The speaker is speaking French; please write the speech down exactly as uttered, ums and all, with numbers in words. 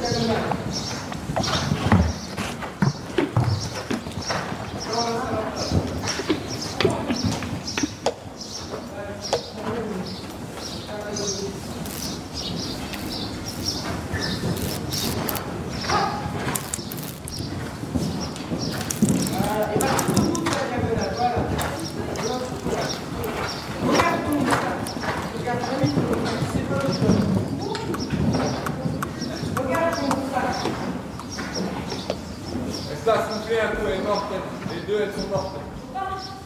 Ça, si tu es un coup, elle est morte. Les deux, elles sont mortes.